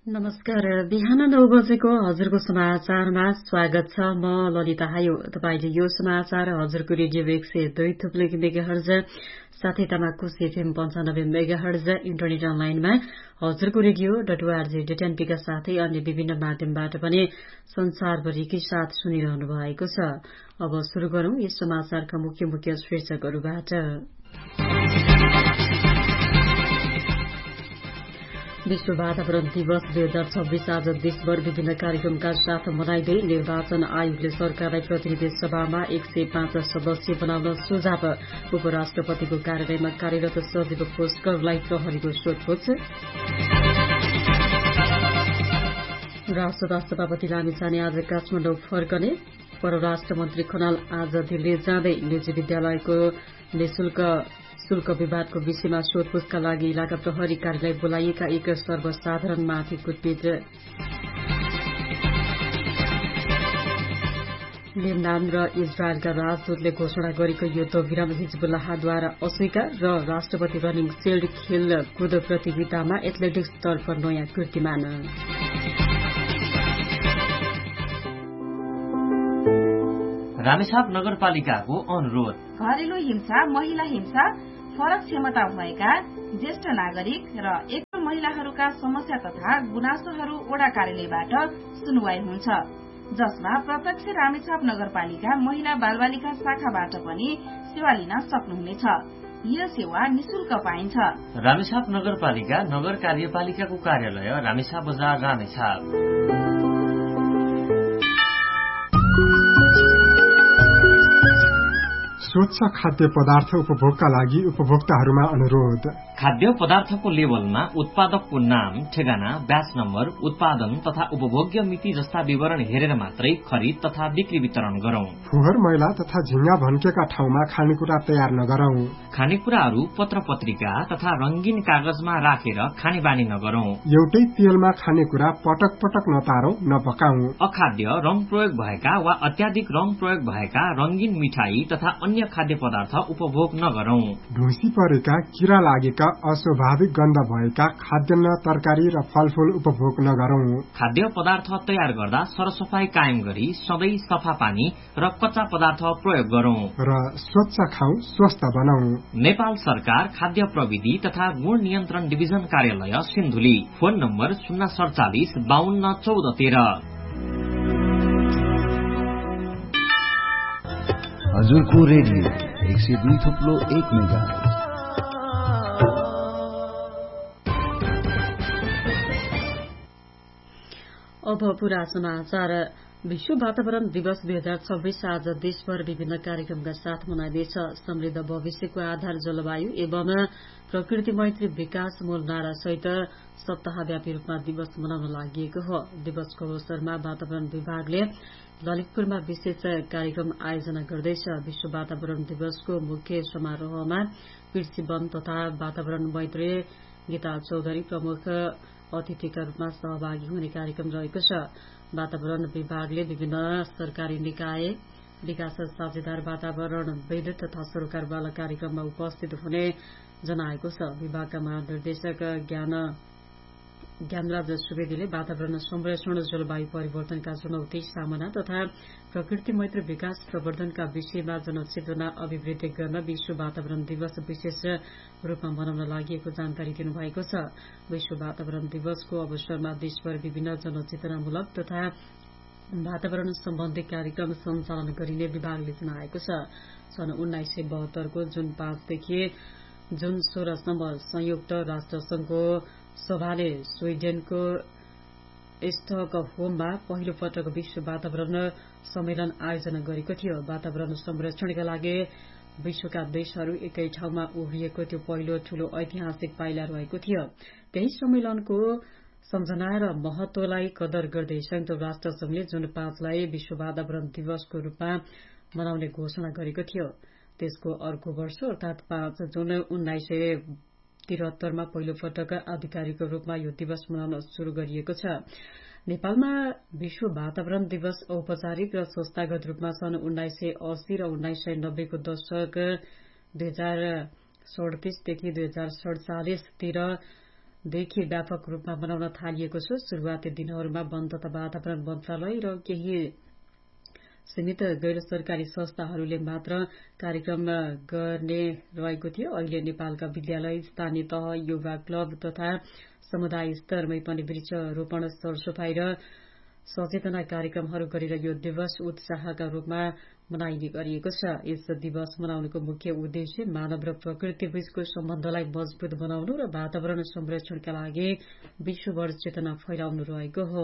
नमस्कार। बिहान 9 बजेको हजुरको समाचारमा स्वागत छ। म ललिता हायो। तपाईले यो समाचार हजुरको रेडियो 102 मेगाहर्ज साथै तमाकुस एफएम 95 मेगाहर्ज इन्टरनेट अनलाइनमा हजुरको रेडियो.org.np का साथै अन्य विभिन्न माध्यमबाट पनि संसारभरिकै साथ सुनिरहनु भएको छ। अब शुरू गरौं यस समाचारका मुख्य शीर्षकहरूबाट। विश्व वातावरण दिवस 2026 आज देशभर विभिन्न कार्यक्रमका साथ मनाइँदै निर्वाचन आयोगले सरकारलाई प्रतिनिधि सभामा 105 सदस्य बनाउन सुझाव। उपराष्ट्रपतिको कार्यालयमा कार्यरत सचिव पुष्करलाई प्रहरीको सोधपुछ। राष्ट्रपति सभापति लामिछाने आज काठमाडौँ फर्कने। परराष्ट्र मन्त्री खनाल आज दिल्ली जाँदै निजी विद्यालयको शुल्क विवादको विषयमा सोधपुछका लागि इलाका प्रहरी कार्यालय बोलाइएका एक सर्वसाधारणमाथि कुटपिट। लेबनान र इजरायलका राजदूतले घोषणा गरेको युद्धविराम हिजबुल्लाहद्वारा अस्वीकार र राष्ट्रपति रनिङ शिल्ड खेलकुद प्रतियोगितामा एथलेटिक्सतर्फ नयाँ कीर्तिमान। रामेछाप नगरपालिकाको अनुरोध। घरेलु हिंसा, महिला हिंसा, फरक क्षमता भएका ज्येष्ठ नागरिक र एकल महिलाहरूका समस्या तथा गुनासोहरू वडा कार्यालयबाट सुनवाई हुन्छ, जसमा प्रत्यक्ष रामेछाप नगरपालिका महिला बालबालिका शाखाबाट पनि सेवा लिन सक्नुहुनेछ। यो सेवा निशुल्क पाइन्छ। रामेछाप नगरपालिका नगर कार्यपालिकाको कार्यालय रामेछाप बजार रामेछाप। स्वच्छ खाद्य पदार्थ उपभोगका लागि उपभोक्ताहरूमा अनुरोध। खाद्य पदार्थको लेबलमा उत्पादकको नाम, ठेगाना, ब्याच नम्बर, उत्पादन तथा उपभोग्य मिति जस्ता विवरण हेरेर मात्रै खरिद तथा बिक्री वितरण गरौं। फोहोर मैला तथा झिंगा भन्केका ठाउँमा खानेकुरा तयार नगरौं। खानेकुराहरू पत्र पत्रिका तथा रंगीन कागजमा राखेर खाने बानी नगरौं। एउटै तेलमा खानेकुरा पटक पटक नतारौं, नपकाऊ। अखाद्य, रंग प्रयोग भएका वा अत्याधिक रंग प्रयोग भएका रंगीन मिठाई तथा अन्य खाद्य पदार्थ उपभोग नगरौं। ढुसी परेका, किरा लागेका, अस्वाभाविक गन्ध भएका खाद्यान्न, तरकारी र फलफूल उपभोग नगरौं। खाद्य पदार्थ तयार गर्दा सरसफाई कायम गरी सधैँ सफा पानी र कच्चा पदार्थ प्रयोग गरौं र स्वच्छ खाऊ, स्वस्थ बनाऊ। नेपाल सरकार खाद्य प्रविधि तथा गुण नियन्त्रण डिभिजन कार्यालय सिन्धुली। Phone number 047 52 14 13। हजुरको रेडियो 102.1 मेगाहर्ज। अब पूरा समाचार। विश्व वातावरण दिवस 2026 आज देशभर विभिन्न कार्यक्रमका साथ मनाइँदैछ। समृद्ध भविष्यको आधार जलवायु एवं प्रकृति मैत्री विकास मूल नारा सहित सप्ताहव्यापी रूपमा दिवस मनाउन लागि हो। दिवसको अवसरमा वातावरण विभागले ललितपुरमा विशेष कार्यक्रम आयोजना गर्दैछ। विश्व वातावरण दिवसको मुख्य समारोहमा कृषि वन तथा वातावरण मैत्री गीता चौधरी प्रमुख अतिथिका रूपमा सहभागी हुने कार्यक्रम रहेको छ। वातावरण विभागले विभिन्न सरकारी निकाय, विकास साझेदार, वातावरणविद तथा सरोकारवाला कार्यक्रममा उपस्थित हुने जनाएको छ। विभागका महानिर्देशक ज्ञानराज सुवेदीले वातावरण संरक्षण, जलवायु परिवर्तनका चुनौती सामना तथा प्रकृति मैत्री विकास प्रवर्धनका विषयमा जनचेतना अभिवृद्धि गर्न विश्व वातावरण दिवस विशेष रूपमा मनाउन लागि जानकारी दिनुभएको छ। विश्व वातावरण दिवसको अवसरमा देशभर विभिन्न जनचेतनामूलक तथा वातावरण सम्बन्धी कार्यक्रम सञ्चालन गरिने विभागले जनाएको छ। सन् 1972 को जुन 5 देखि जुन 16 सम्म संयुक्त राष्ट्र संघको सभाले स्वीडेनको स्टकहोममा पहिलो पटक विश्व वातावरण सम्मेलन आयोजना गरेको थियो। वातावरण संरक्षणका लागि विश्वका देशहरू एकै ठाउँमा उभिएको त्यो पहिलो ठूलो ऐतिहासिक पाइला रहेको थियो। त्यही सम्मेलनको सम्झना र महत्वलाई कदर गर्दै संयुक्त राष्ट्र संघले जुन 5 लाई विश्व वातावरण दिवसको रूपमा मनाउने घोषणा गरेको थियो। त्यसको अर्को वर्ष अर्थात 5 जुन 1973 मा पहिलो पटक आधिकारिक रूपमा यो दिवस मनाउन शुरू गरिएको छ। नेपालमा विश्व वातावरण दिवस औपचारिक र संस्थागत रूपमा सन् 1980 र 1990 को दशक 2037 देखि 2047 तिर देखि व्यापक रूपमा बनाउन थालिएको छ। शुरूआती दिनहरूमा वन तथा वातावरण मन्त्रालय र केही सीमित गैर सरकारी संस्थाहरूले मात्र कार्यक्रम गर्ने रहेको थियो। अहिले नेपालका विद्यालय, स्थानीय तह, युवा क्लब तथा समुदाय स्तरमै पनि वृक्ष रोपण, सरसफाई र सचेतना कार्यक्रमहरू गरेर यो दिवस उत्साहका रूपमा मनाइने गरिएको छ। यस दिवस मनाउनुको मुख्य उद्देश्य मानव र प्रकृति बीचको सम्बन्धलाई मजबुत बनाउनु र वातावरण संरक्षणका लागि विश्वभर चेतना फैलाउनु रहेको हो।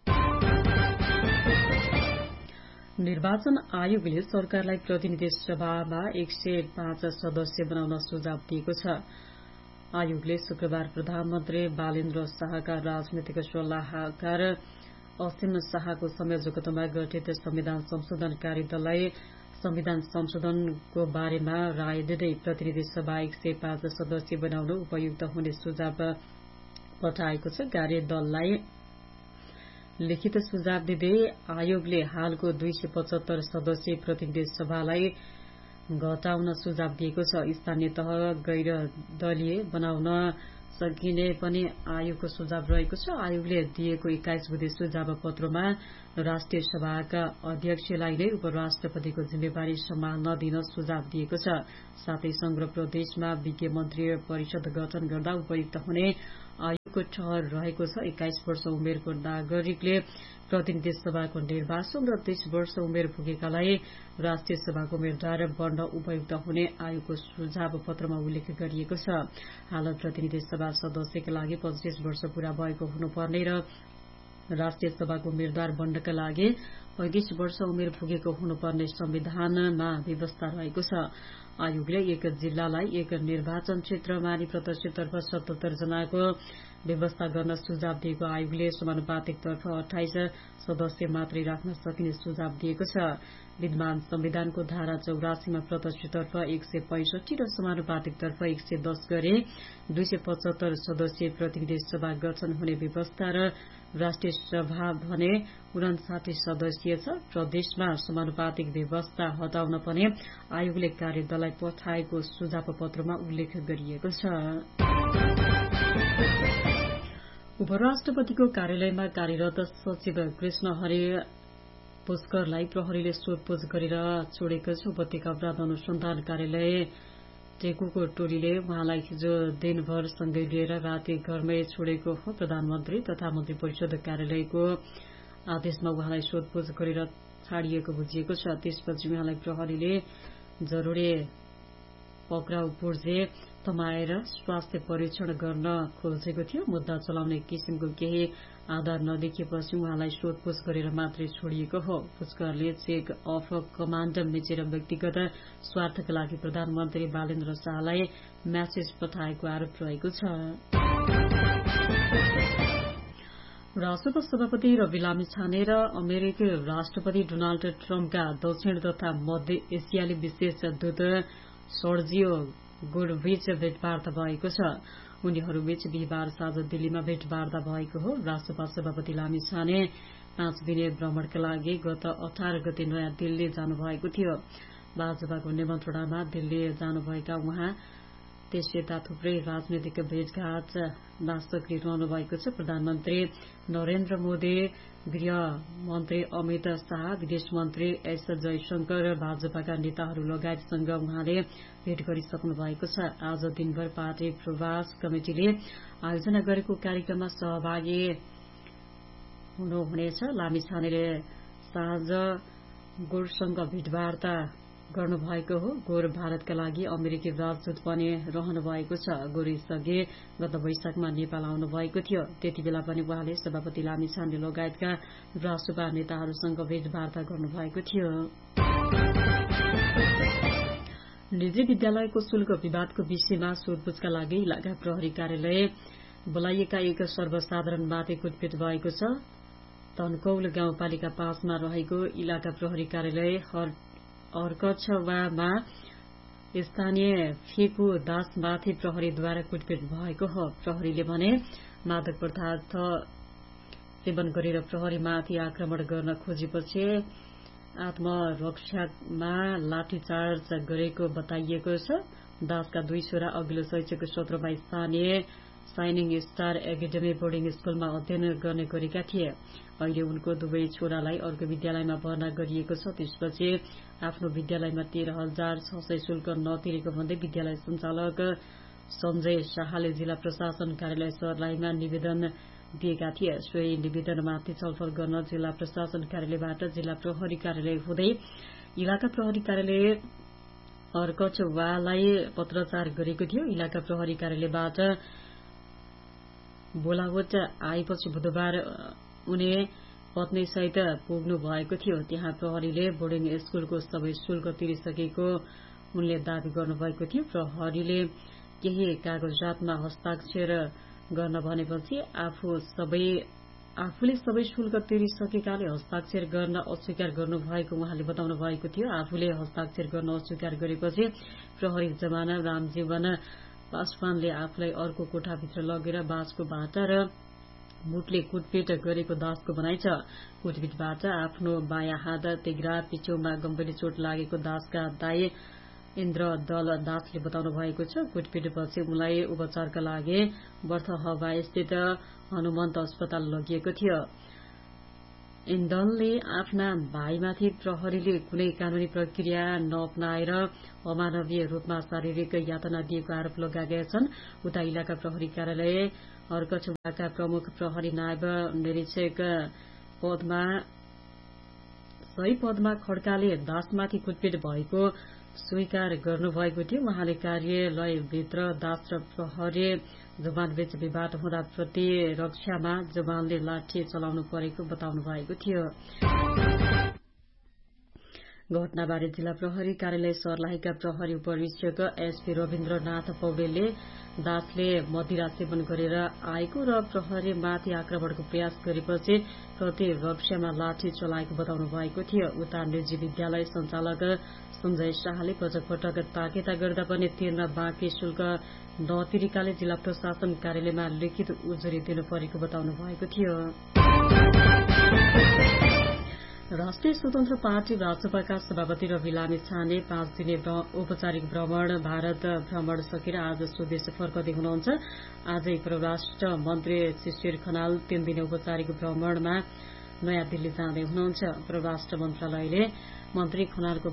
निर्वाचन आयोगले सरकारलाई प्रतिनिधि सभामा 105 सदस्य बनाउन सुझाव दिएको छ। आयोगले शुक्रबार प्रधानमन्त्री बालेन्द्र शाहका राजनीतिक सल्लाहकार असीम शाहको संयोजकत्वमा गठित संविधान संशोधनकारी दललाई संविधान संशोधनको बारेमा राय दिँदै प्रतिनिधि सभा 105 सदस्य बनाउनु उपयुक्त हुने सुझाव पठाएको छ। कार्यदललाई लिखित सुझाव दिँदै आयोगले हालको 275 सदस्यीय प्रतिनिधि सभालाई घटाउन सुझाव दिएको छ। स्थानीय तह गैर दलीय बनाउन सकिने पनि आयोगको सुझाव रहेको छ। आयोगले दिएको 21 बुँदे सुझाव पत्रमा राष्ट्रिय सभाका अध्यक्षलाई नै उपराष्ट्रपतिको जिम्मेवारी सम्हाल्न दिन सुझाव दिएको छ। साथै संघ र प्रदेशमा विज्ञ मन्त्रीय परिषद गठन गर्दा उपयुक्त हुने आयोगको ठहर रहेको छ। 21 वर्ष उमेरको नागरिकले प्रतिनिधि सभाको निर्वाचन र 30 वर्ष उमेर पुगेकालाई राष्ट्रिय सभाको उम्मेद्वार बन्न उपयुक्त हुने आयोगको सुझाव पत्रमा उल्लेख गरिएको छ। हाल प्रतिनिधि सभा सदस्यका लागि 25 वर्ष पूरा भएको हुनुपर्ने र राष्ट्रिय सभाको उम्मेद्वार बन्नका लागि 35 वर्ष उमेर पुगेको हुनुपर्ने संविधानमा व्यवस्था रहेको छ। आयोगले एक जिल्लालाई एक निर्वाचन क्षेत्रमा अनि प्रत्यक्षतर्फ 77 जनाको व्यवस्था गर्न सुझाव दिएको आयोगले समानुपातिकतर्फ 28 सदस्य मात्रै राख्न सकिने सुझाव दिएको छ। विद्यमान संविधानको धारा 84 मा प्रत्यक्षतर्फ 165 र समानुपातिकतर्फ 110 गरी 275 सदस्यीय प्रतिनिधि सभा गठन हुने व्यवस्था र राष्ट्रिय सभा भने 59 सदस्यीय छ। प्रदेशमा समानुपातिक व्यवस्था हटाउन पनि आयोगले कार्यदललाई पठाएको सुझाव पत्रमा उल्लेख गरिएको छ। उपराष्ट्रपतिको कार्यालयमा कार्यरत सचिव कृष्ण हरि पुष्करलाई प्रहरीले सोधपुछ गरेर छोडेको छ। उपत्यका अपराध अनुसन्धान कार्यालय टेकुको टोलीले उहाँलाई हिजो दिनभर सँगै लिएर राति घरमै छोडेको हो। प्रधानमन्त्री तथा मन्त्री परिषद कार्यालयको आदेशमा उहाँलाई सोधपुछ गरेर छाडिएको बुझिएको छ। त्यसपछि उहाँलाई प्रहरीले जरुरी पक्राउ पूर्जे थमाएर स्वास्थ्य परीक्षण गर्न खोजेको थियो। मुद्दा चलाउने किसिमको केही आधार नदेखिएपछि उहाँलाई सोधपुछ गरेर मात्रै छोडिएको हो। पुष्करले चेक अफ कमाण्ड मिचेर व्यक्तिगत स्वार्थका लागि प्रधानमन्त्री बालेन्द्र शाहलाई म्यासेज पठाएको आरोप रहेको छ। राष्ट्रसभा सभापति रवि लामिछाने र अमेरिकी राष्ट्रपति डोनाल्ड ट्रम्पका दक्षिण तथा मध्य एसियाली विशेष दूत सर्जियो गुडबीच भेटवार्ता भएको छ। उनीहरूबीच बिहिबार साँझ दिल्लीमा भेटवार्ता भएको हो। राष्ट्रसभा सभापति लामिछाने 5 दिने भ्रमणका लागि गत 18 गते नयाँ दिल्ली जानुभएको थियो। भाजपाको निमन्त्रणामा दिल्ली जानुभएका उहाँ त्यस यता थुप्रै राजनैतिक भेटघाटमा सक्रिय रहनु भएको छ। प्रधानमन्त्री नरेन्द्र मोदी, गृह मन्त्री अमित शाह, विदेश मन्त्री एस जयशंकर र भाजपाका नेताहरू लगायतसँग उहाँले भेट गरिसक्नु भएको छ। आज दिनभर पार्टी प्रवास कमिटिले आयोजना गरेको कार्यक्रममा सहभागी हुनुहुनेछ। लामिछानेले साँझ गोरसँग भेटवार्ता गर्नुभएको हो। गोर भारतका लागि अमेरिकी राजदूत पनि रहनु भएको छ। गोरसँगै गत वैशाखमा नेपाल आउनु भएको थियो। त्यति बेला पनि उहाँले सभापति लामिछाने लगायतका राष्ट्रपा नेताहरूसँग भेटवार्ता गर्नुभएको थियो। निजी विद्यालयको शुल्क विवादको विषयमा सोधपुछका लागि इलाका प्रहरी कार्यालय बोलाइएका एक सर्वसाधारणमाथि कुटपिट भएको छ। तनकौल गाउँपालिका 5 मा रहेको इलाका प्रहरी कार्यालय अर्कछवामा स्थानीय फेकु दासमाथि प्रहरीद्वारा कुटपिट भएको हो। प्रहरीले भने मादक पदार्थ सेवन गरेर प्रहरीमाथि आक्रमण गर्न खोजेपछि आत्मरक्षामा लाठीचार्ज गरेको बताइएको छ। दासका 2 छोरा अघिल्लो शैक्षिक सत्रमा स्थानीय साइनिङ स्टार एकाडेमी बोर्डिङ स्कूलमा अध्ययन गर्ने गरेका थिए। अहिले उनको दुवै छोरालाई अर्को विद्यालयमा भर्ना गरिएको छ। त्यसपछि आफ्नो विद्यालयमा 13,600 शुल्क नतिरेको भन्दै विद्यालय सञ्चालक सञ्जय शाहले जिल्ला प्रशासन कार्यालय सर्लाहीमा निवेदन दिएका थिए। सोही निवेदनमाथि छलफल गर्न जिल्ला प्रशासन कार्यालयबाट जिल्ला प्रहरी कार्यालय हुँदै इलाका प्रहरी कार्यालय अर्कचवालाई पत्रचार गरेको थियो। इलाका प्रहरी कार्यालयबाट बोलावट आएपछि बुधबार उनी पत्नीसहित पुग्नु भएको थियो। त्यहाँ प्रहरीले बोर्डिङ स्कूलको सबै शुल्क तिरिसकेको उनले दावी गर्नुभएको थियो। प्रहरीले केही कागजातमा हस्ताक्षर गर्न भनेपछि आफूले सबै शुल्क तिरिसकेकाले हस्ताक्षर गर्न अस्वीकार गर्नुभएको उहाँले बताउनु भएको थियो। आफूले हस्ताक्षर गर्न अस्वीकार गरेपछि प्रहरी जवान रामजीवन पासवानले आफूलाई अर्को कोठाभित्र लगेर बाँसको भाटा र मुटले कुटपिट गरेको दासको भनाइ छ। कुटपिटबाट आफ्नो बायाँ हात तेघ्रा पिछौमा गम्भीर चोट लागेको दासका दाई इन्द्र दल दासले बताउनु भएको छ। कुटपिटपछि उनलाई उपचारका लागि बर्थहवा स्थित हनुमन्त अस्पताल लगिएको थियो। इन्दलले आफ्ना भाइमाथि प्रहरीले कुनै कानूनी प्रक्रिया नअपनाएर अमानवीय रूपमा शारीरिक यातना दिएको आरोप लगाएका छन्। उता इलाका प्रहरी कार्यालय अर्कचुवाका प्रमुख प्रहरी नायब निरीक्षक सही पदमा खड्काले दासमाथि कुटपिट भएको स्वीकार गर्नुभएको थियो। उहाँले कार्यालयभित्र दास र प्रहरी जवानबीच विवाद हुँदा प्रतिरक्षामा जवानले लाठी चलाउनु परेको बताउनु भएको थियो। घटनाबारे जिल्ला प्रहरी कार्यालय सर्लाहीका प्रहरी उपरीक्षक एसपी रविन्द्रनाथ पौडेलले दासले मदिरा सेवन गरेर आएको र प्रहरीमाथि आक्रमणको प्रयास गरेपछि प्रतिरक्षामा लाठी चलाएको बताउनु भएको थियो। उता निजी विद्यालय सञ्चालक सञ्जय शाहले पटक पटक ताकेता गर्दा पनि तिर्न बाँकी शुल्क नतिरेकाले जिल्ला प्रशासन कार्यालयमा लिखित उजुरी दिनु परेको बताउनु भएको थियो। राष्ट्रिय स्वतन्त्र पार्टी राजसभाका सभापति रवि लामिछाने 5 दिने औपचारिक भारत भ्रमण सकेर आज स्वदेश फर्कदै हुनुहुन्छ। आजै परराष्ट्र मन्त्री शिशिर खनाल 3 दिने औपचारिक भ्रमणमा नयाँ दिल्ली जाँदै हुनुहुन्छ। परराष्ट्र मन्त्रालयले मन्त्री खनालको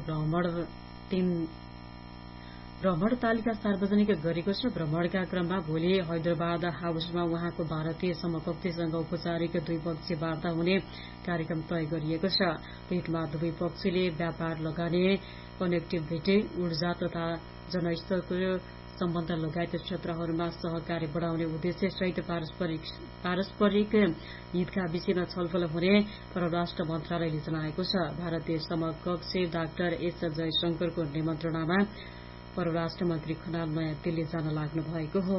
भ्रमण तालिका सार्वजनिक गरेको छ। भ्रमणका क्रममा भोलि हैदराबाद हाउसमा उहाँको भारतीय समकक्षीसँग औपचारिक द्विपक्षीय वार्ता हुने कार्यक्रम तय गरिएको छ। भेटमा दुवै पक्षले व्यापार, लगानी, कनेक्टिभिटी, ऊर्जा तथा जनस्तरको सम्बन्ध लगायत क्षेत्रहरूमा सहकार्य बढ़ाउने उद्देश्य सहित पारस्परिक हितका विषयमा छलफल हुने परराष्ट्र मन्त्रालयले जनाएको छ। भारतीय समकक्षी डाक्टर एस जयशंकरको निमन्त्रणामा परराष्ट्र मन्त्री खनाल नयाँ दिल्ली जान लाग्नु भएको हो।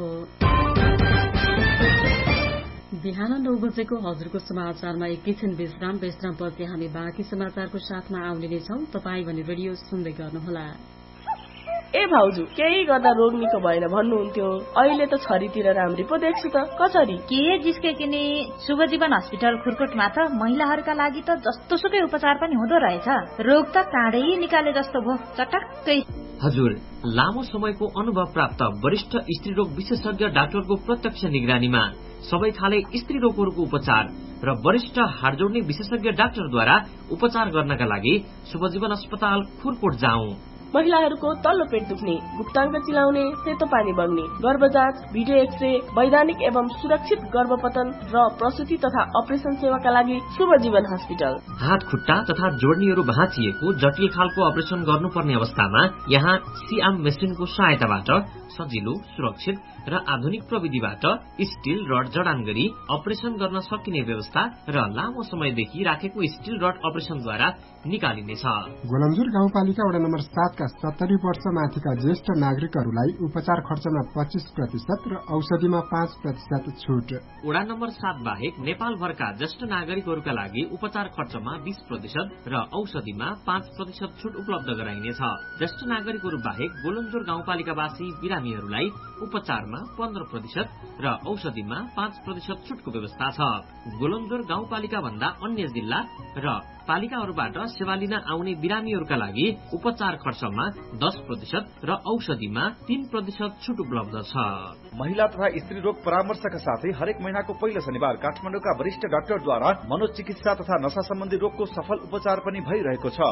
बिहान 9 बजेको हजुरको समाचारमा एकैछिन विश्रामपछि हामी बाँकी समाचारको साथमा आउने नै छौं। तपाई भने रेडियो सुन्दै गर्नुहोला। ए भाउजू, केही गर्दा रोग निको भएन भन्नुहुन्थ्यो, अहिले त छरीतिर राम्री पो देख्छु त। कसरी के जिस्के नि शुभजीवन हस्पिटल खुरकोटमा त महिलाहरूका लागि त जस्तोसुकै उपचार पनि हुँदो रहेछ। रोग त काँडै निकाले जस्तो भो, चटक्कै। हजुर, लामो समयको अनुभव प्राप्त वरिष्ठ स्त्रीरोग विशेषज्ञ डाक्टरको प्रत्यक्ष निगरानीमा सबै खाले स्त्री रोगहरूको उपचार र वरिष्ठ हाड जोड्ने विशेषज्ञ डाक्टरद्वारा उपचार गर्नका लागि शुभजीवन अस्पताल खुरकोट जाउँ। महिलाहरूको तल्लो पेट दुख्ने, गुप्ताङ्ग चिलाउने, सेतो पानी बग्ने, गर्भजाँच, भिडियो एक्सरे, वैधानिक एवं सुरक्षित गर्भपतन र प्रसुति तथा अपरेसन सेवाका लागि शुभजीवन हस्पिटल। हात खुट्टा तथा जोड्नीहरू भाँचिएको जटिल खालको अपरेसन गर्नुपर्ने अवस्थामा यहाँ सिआम मेसिनको सहायताबाट सजिलो, सुरक्षित र आधुनिक प्रविधिबाट स्टील रड जडान गरी अपरेसन गर्न सकिने व्यवस्था र लामो समयदेखि राखेको स्टील रड अपरेसनद्वारा निकालिनेछ। गोलन्जुर गाउँपालिका वडा नम्बर 7 का 70 वर्ष माथिका ज्येष्ठ नागरिकहरूलाई उपचार खर्चमा 25% र औषधिमा 5% छुट। वडा नम्बर 7 बाहेक नेपालभरका ज्येष्ठ नागरिकहरूका लागि उपचार खर्चमा 20% र औषधिमा 5% छुट उपलब्ध गराइनेछ। ज्येष्ठ नागरिकहरू बाहेक गोलन्जुर गाउँपालिकावासी बिरामीहरूलाई उपचारमा 15% र औषधिमा 5% छुटको व्यवस्था छ। गोलन्जुर गाउँपालिका भन्दा अन्य जिल्ला र पालिकाहरूबाट सेवा लिन आउने बिरामीहरूका लागि उपचार खर्चमा 10% र औषधिमा 3% छुट उपलब्ध छ। महिला तथा स्त्री रोग परामर्शका साथै हरेक महिनाको पहिलो शनिबार काठमाडौँका वरिष्ठ डाक्टरद्वारा मनोचिकित्सा तथा नशा सम्बन्धी रोगको सफल उपचार पनि भइरहेको छ।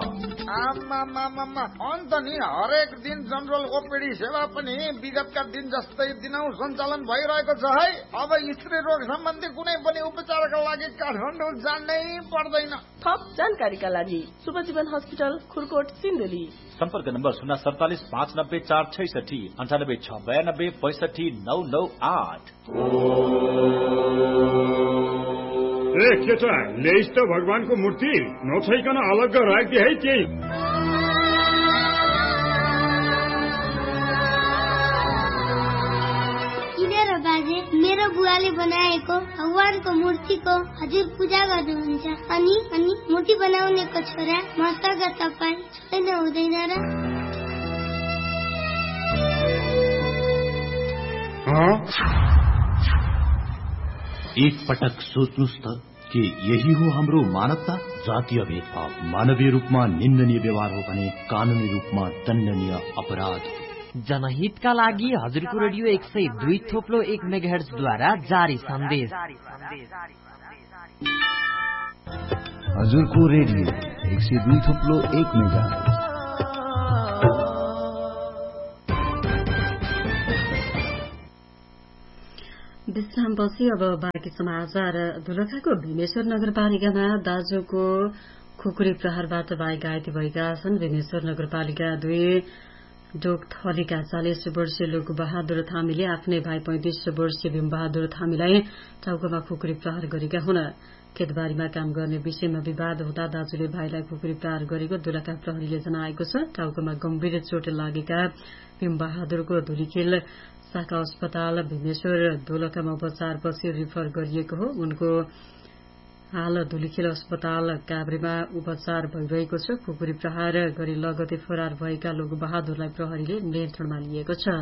अन्त नि हरेक दिन जनरल ओपीडी सेवा पनि विगतका दिन जस्तै दिनौ सञ्चालन भइरहेको छ है। अब स्त्री रोग सम्बन्धी कुनै पनि उपचारका लागि काठमाडौँ जानै पर्दैन। थप जानकारीका लागि शुभजीवन हस्पिटल खुरकोट सिन्धुली। सम्पर्क नम्बर 047 590 466 98 692 65 998। ए केटा ल्याइस् त भगवानको मूर्ति नछैकन अलग्ग राख्दे है केही। बाजे मेरो बुवाले बनाएको भगवानको मूर्तिको हजुर पूजा गर्नुहुन्छ अनि मूर्ति बनाउनेको छोरा मसँग तपाईँ छैन हुँदैन र? एक पटक सोच्नुस् त कि यही हो हाम्रो मानवता। जातीय भेदभाव मानवीय रूपमा निन्दनीय व्यवहार हो भने कानूनी रूपमा दण्डनीय अपराध। जनहितका लागि हजुरको रेडियो 102.1 मेगाहर्ज द्वारा जारी सन्देश। हजुरको रेडियो 102.1 मेगाहर्ज। विश्रामपछि अब बाँकी समाचार। दोलखाको भीमेश्वर नगरपालिकामा दाजुको खुकुरी प्रहारबाट भाइ घाइते भएका छन्। भीमेश्वर नगरपालिका 2 डोकथलीका 40 वर्षीय लोक बहादुर थामीले आफ्नै भाइ 35 वर्षीय भीमबहादुर थामीलाई टाउकोमा खुकुरी प्रहार गरेका हुन्। खेतबारीमा काम गर्ने विषयमा विवाद हुँदा दाजुले भाइलाई खुकुरी प्रहार गरेको दोलखा प्रहरीले जनाएको छ। टाउकोमा गम्भीर चोट लागेका भीमबहादुरको धुलीखेल शाखा अस्पताल भीमेश्वर दोलखामा उपचारपछि रिफर गरिएको हो। उनको हाल धुलीखेल अस्पताल काभ्रेमा उपचार भइरहेको छ। खुकुरी प्रहार गरी लगतै फरार भएका लोक बहादुरलाई प्रहरीले नियन्त्रणमा लिएको छ।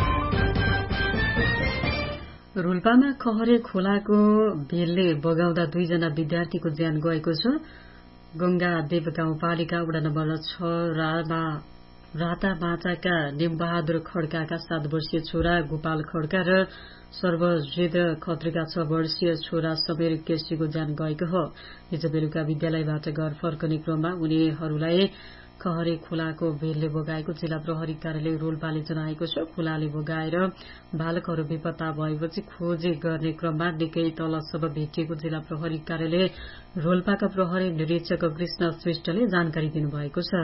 रोल्पामा खहरे खोलाको भेलले बगाउँदा 2 जना विद्यार्थीको ज्यान गएको छ। गंगादेव गाउँपालिका वडा नम्बर 6 राता बाँचाका निमबहादुर खड्काका 7 वर्षीय छोरा गोपाल खड्का र सर्वजित खत्रीका 6 वर्षीय छोरा समीर केसीको ज्यान गएको हो। हिजो बेलुका विद्यालयबाट घर फर्कने क्रममा उनीहरूलाई खहरे खोलाको भेलले बगाएको जिल्ला प्रहरी कार्यालय रोल्पाले जनाएको छ। खोलाले बगाएर बालकहरू बेपत्ता भएपछि खोजी गर्ने क्रममा निकै तलसम्म भेटिएको जिल्ला प्रहरी कार्यालय रोल्पाका प्रहरी निरीक्षक कृष्ण श्रेष्ठले जानकारी दिनुभएको छ।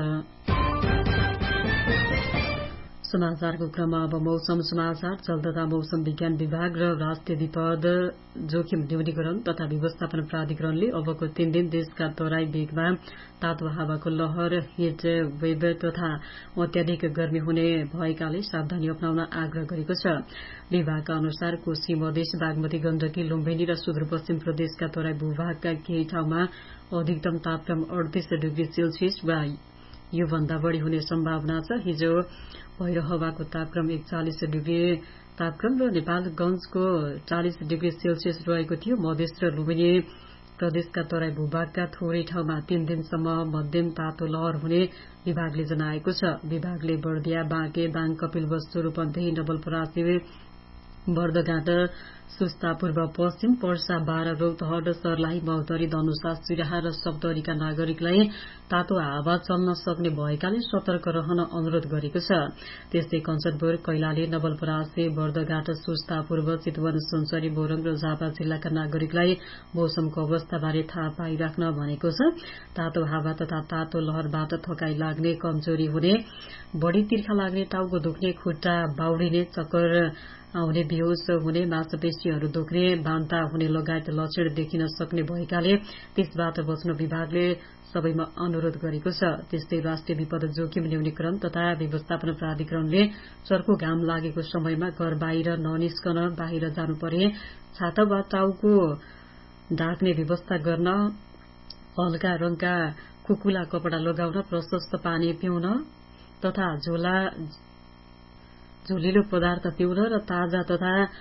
समाचारको क्रममा अब मौसम समाचार। जल तथा मौसम विज्ञान विभाग र राष्ट्रिय विपद जोखिम न्यूनीकरण तथा व्यवस्थापन प्राधिकरणले अबको 3 दिन देशका तराई भेगमा तातो हावाको लहर, हिट वेभ तथा अत्याधिक गर्मी हुने भएकाले सावधानी अपनाउन आग्रह गरेको छ। विभागका अनुसार कोशी मधेस बागमती गण्डकी लुम्बिनी र सुदूरपश्चिम प्रदेशका तराई भूभागका केही ठाउँमा अधिकतम तापक्रम 38 डिग्री सेल्सियस वा यो भन्दा बढ़ी हुने सम्भावना छ। हिजो भैरहवाको तापक्रम 41 डिग्री तापक्रम र नेपालगंजको 40 डिग्री सेल्सियस रहेको थियो। मधेस र लुम्बिनी प्रदेशका तराई भूभागका थोरै ठाउँमा 3 दिनसम्म मध्यम तातो लहर हुने विभागले जनाएको छ। विभागले बर्दिया, बाँके, दाङ, कपिलवस्तु, रूपन्देही, नवलपरासी, बर्दघाट, सुस्ता, पूर्व पश्चिम, पर्सा, बारा, रौतहट, सर्लाही, मौतरी, धनुषा, सिराहा र सप्तरीका नागरिकलाई तातो हावा चल्न सक्ने भएकाले सतर्क रहन अनुरोध गरेको छ। त्यस्तै कञ्चनपुर, कैलाली, नवलपरासी, बर्दघाट, सुस्ता, पूर्व, चितवन, सुनसरी, मोरङ र झापा जिल्लाका नागरिकलाई मौसमको अवस्थाबारे थाहा पाइराख्न भनेको छ। तातो हावा तथा तातो लहरबाट थकाई लाग्ने, कमजोरी हुने, बढ़ी तिर्खा लाग्ने, टाउको दुख्ने, खुट्टा बाउडिने, चक्कर आउने, बेहोस हुने, मांसपेशीहरू दुख्ने, बान्ता हुने लगायत लक्षण देखिन सक्ने भएकाले त्यसबाट बच्न विभागले सबैमा अनुरोध गरेको छ। त्यस्तै राष्ट्रिय विपद जोखिम न्यूनीकरण तथा व्यवस्थापन प्राधिकरणले चर्को घाम लागेको समयमा घर बाहिर ननिस्कन, बाहिर जानु परे छाता वा टाउको ढाक्ने व्यवस्था गर्न, हल्का रंगका खुकुला कपड़ा लगाउन, प्रशस्त पानी पिउन तथा झोलिलो पदार्थ पिउन र ताजा तथा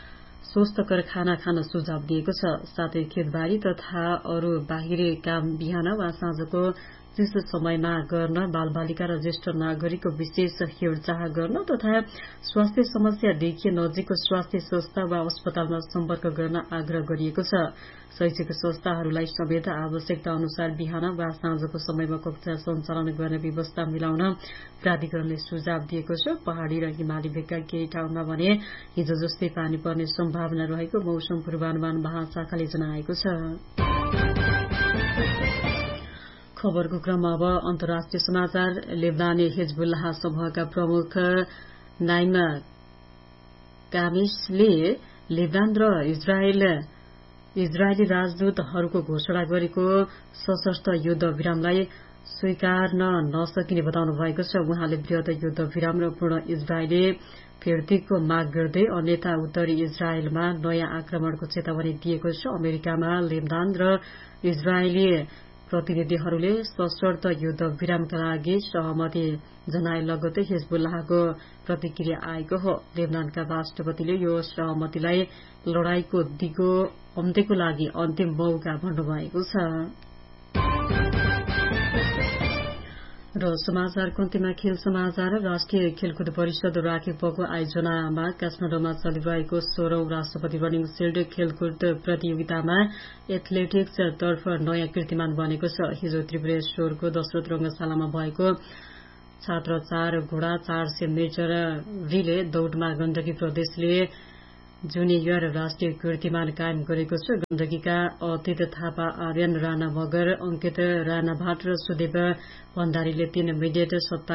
स्वस्थकर खाना खान सुझाव दिएको छ। साथै खेतबारी तथा अरू बाहिरी काम बिहान वा साँझको चिसो समयमा गर्न, बालबालिका र ज्येष्ठ नागरिकको विशेष हेरचाह गर्न तथा स्वास्थ्य समस्या देखिए नजिकको स्वास्थ्य संस्था वा अस्पतालमा सम्पर्क गर्न आग्रह गरिएको छ। शैक्षिक संस्थाहरूलाई समेत आवश्यकता अनुसार बिहान वा साँझको समयमा कक्षा सञ्चालन गर्ने व्यवस्था मिलाउन प्राधिकरणले सुझाव दिएको छ। पहाड़ी र हिमाली भेगका केही ठाउँमा भने हिजो जस्तै पानी पर्ने सम्भावना रहेको मौसम पूर्वानुमान महाशाखाले जनाएको छ। खबरको क्रममा अब अन्तर्राष्ट्रिय समाचार। लेबनानी हिजबुल्लाह समूहका प्रमुख नाइम कामिसले लेबनान र इजरायली राजदूतहरूको घोषणा गरेको सशस्त्र युद्ध विरामलाई स्वीकार्न नसकिने बताउनु भएको छ। उहाँले वृहत युद्ध विराम र पूर्ण इजरायली फिर्तीको माग गर्दै अन्यथा उत्तरी इजरायलमा नयाँ आक्रमणको चेतावनी दिएको छ। अमेरिकामा लेबनान र इजरायली प्रतिनिधिहरूले सशर्त युद्ध विरामका लागि सहमति जनाए लगत्तै हिजबुल्लाहको प्रतिक्रिया आएको हो। लेबनानका राष्ट्रपतिले यो सहमतिलाई लड़ाईको दिगो अन्त्यको लागि अन्तिम मौका भन्नुभएको छ। र समाचारको अन्त्यमा खेल समाचार। राष्ट्रिय खेलकुद परिषद राखेपको आयोजनामा काठमाडौँमा चलिरहेको 16औं राष्ट्रपति रनिङ शिल्ड खेलकुद प्रतियोगितामा एथलेटिक्स तर्फ नयाँ कीर्तिमान बनेको छ। हिजो त्रिपुरेश्वरको दशरथ रंगशालामा भएको छात्र 4 घोडा 400 मिटर रिले दौड़मा गण्डकी प्रदेशले जुनियर राष्ट्रिय कीर्तिमान कायम गरेको छ। गण्डकीका अतीत थापा, आर्यन राणा मगर, अंकित राणा भाट र सुदेव भण्डारीले 3 मिनेट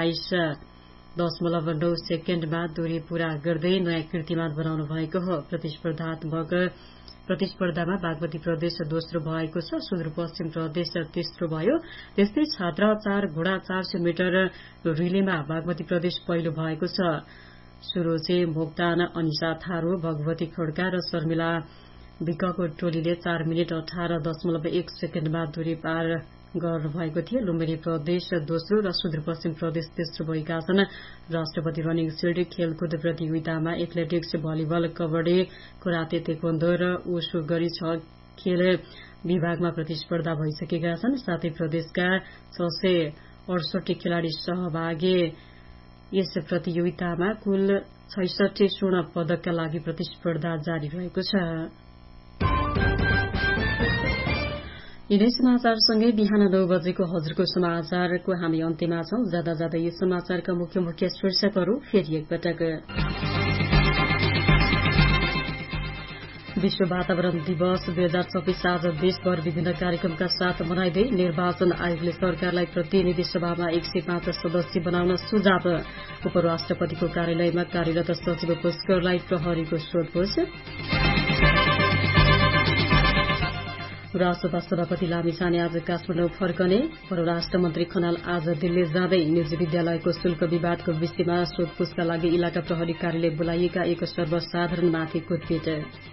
27.9 सेकेण्डमा दूरी पूरा गर्दै नयाँ कीर्तिमान बनाउनु भएको हो। प्रतिस्पर्धामा बागमती प्रदेश दोस्रो भएको छ। सुदूरपश्चिम प्रदेश तेस्रो भयो। त्यस्तै छात्र 4 घोडा 400 मिटर रिलेमा बागमती प्रदेश पहिलो भएको छ। सुरोचे मोक्तान, अनिशा थारू, भगवती खड्का र शर्मिला विकको टोलीले 4 मिनेट 18.1 सेकेण्डमा दूरी पार गर्नुभएको थियो। लुम्बिनी प्रदेश दोस्रो र सुदूरपश्चिम प्रदेश तेस्रो भएका छन्। राष्ट्रपति रनिङ शिल्ड खेलकुद प्रतियोगितामा athletics, volleyball, kabaddi, karate, taekwondo र उसु गरी 6 खेल विभागमा प्रतिस्पर्धा भइसकेका छन्। साथै प्रदेशका 668 खेलाड़ी सहभागी यस प्रतियोगितामा कुल 66 स्वर्ण पदकका लागि प्रतिस्पर्धा जारी रहेको छ। यिनै समाचारसँगै बिहान 9 बजेको हजुरको समाचारको हामी अन्त्यमा छौं। जाँदा जाँदै यी समाचारका मुख्य मुख्य शीर्षकहरू फेरि एकपटक। विश्व वातावरण दिवस 2026 आज देशभर विभिन्न कार्यक्रमका साथ मनाइँदै निर्वाचन आयोगले सरकारलाई प्रतिनिधि सभामा 105 सदस्य बनाउन सुझाव। उपराष्ट्रपतिको कार्यालयमा कार्यरत सचिव पुष्करलाई प्रहरीको सोधपुछ। राष्ट्रसभा सभापति लामिछाने आज काठमाडौँ फर्कने। परराष्ट्र मन्त्री खनाल आज दिल्ली जाँदै निजी विद्यालयको शुल्क विवादको विषयमा सोधपुछका लागि इलाका प्रहरी कार्यालय बोलाइएका एक सर्वसाधारणमाथि कुटपिट।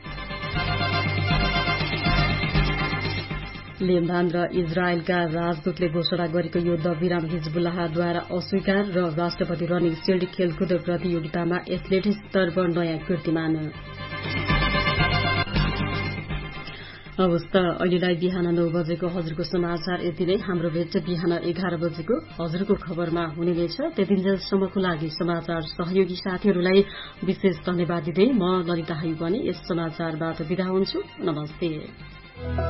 लेबनान र इजरायलका राजदूतले घोषणा गरेको युद्ध विराम हिजबुल्लाहद्वारा अस्वीकार र राष्ट्रपति रनिङ शिल्ड खेलकुद प्रतियोगितामा एथलेटिक्स तर्फ नयाँ कीर्तिमान। अवस्था अहिलेलाई बिहान 9 बजेको हजुरको समाचार यति नै। हाम्रो भेट बिहान 11 बजेको हजुरको खबरमा हुने नै छ। त्यतिन्जेलसम्मको लागि समाचार सहयोगी साथीहरूलाई विशेष धन्यवाद दिँदै म ललिता हाई पनि यस समाचारबाट बिदा हुन्छु। नमस्ते।